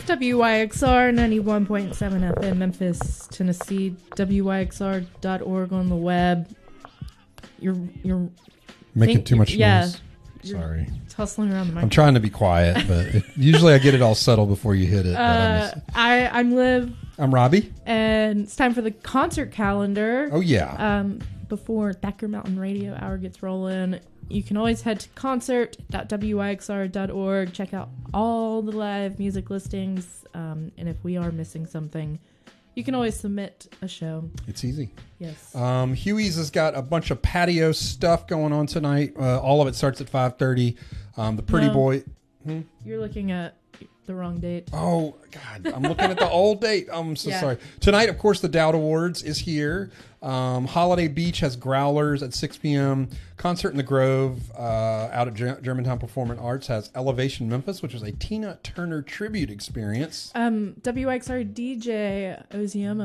WYXR 91.7 FM, Memphis, Tennessee. WYXR.org on the web. You're making too much noise. Sorry. Tussling around the microphone. I'm trying to be quiet, but usually I get it all settled before you hit it. I'm Liv. I'm Robbie. And it's time for the concert calendar. Oh, yeah. Before Thacker Mountain Radio Hour gets rolling, you can always head to concert.wyxr.org. Check out all the live music listings. And if we are missing something, you can always submit a show. It's easy. Yes. Huey's has got a bunch of patio stuff going on tonight. All of it starts at 5:30. The Pretty Boy. You're looking at the wrong date. Oh, God. I'm looking at the old date. I'm so sorry. Tonight, of course, the Dowd Awards is here. Holiday Beach has Growlers at 6 p.m. Concert in the Grove out at Germantown Performing Arts has Elevation Memphis, which is a Tina Turner tribute experience. WXR DJ Oziema